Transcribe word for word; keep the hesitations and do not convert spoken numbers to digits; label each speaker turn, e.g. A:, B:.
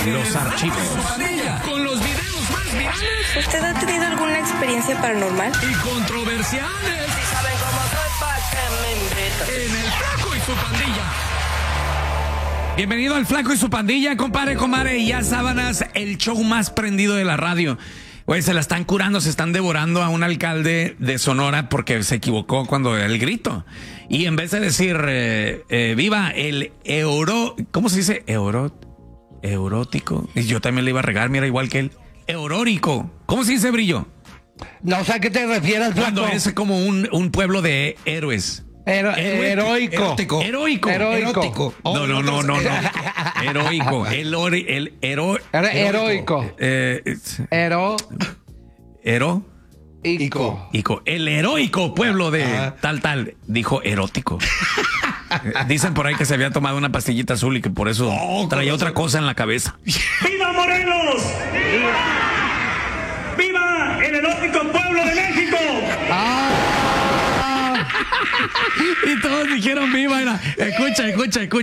A: los archivos.
B: Con los videos más virales.
C: ¿Usted ha tenido alguna experiencia paranormal?
B: Y controversiales.
D: Si saben cómo soy, ¿pa' qué me invitan?
B: En El Flaco y su pandilla.
A: Bienvenido al Flaco y su pandilla, compadre, comadre, y ya sábanas, el show más prendido de la radio. Güey, se la están curando, se están devorando a un alcalde de Sonora porque se equivocó cuando el grito. Y en vez de decir, eh, eh, viva el euro, ¿cómo se dice? Euro, eurótico. Y yo también le iba a regar, mira, igual que él. Eurórico. ¿Cómo se dice, Brillo?
E: No sé a qué te refieres, Flaco.
A: Cuando es como un, un pueblo de héroes.
E: Hero-
A: Héroe-
E: heroico.
A: Erótico. Heroico.
E: Heroico.
A: Erótico. No, no, no, no, no. Heroico. El, ori- el hero-
E: Era heroico.
A: Eh, es-
E: Hero.
A: hero-
E: Ico.
A: Ico. El heroico pueblo de tal, tal, dijo erótico. Eh, Dicen por ahí que se había tomado una pastillita azul y que por eso traía otra cosa en la cabeza.
F: ¡Viva Morelos! ¡Viva el erótico pueblo de México!
A: Y todos dijeron viva. Era, escucha, escucha, escucha.